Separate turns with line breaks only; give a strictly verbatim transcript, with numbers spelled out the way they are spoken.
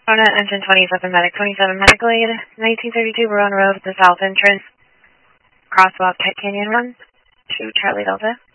Rona, engine twenty-seven, medic twenty-seven, medical aid, nineteen thirty-two Verona Road at the south entrance, crosswalk Canyon Run, to Charlie Delta.